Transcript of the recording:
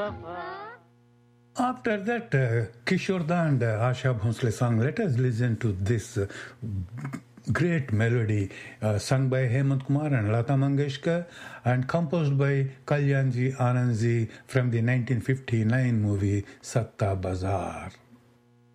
After that, Kishore Da and Asha Bhonsle song, let us listen to this great melody sung by Hemant Kumar and Lata Mangeshkar and composed by Kalyanji Anandji from the 1959 movie Satta Bazaar.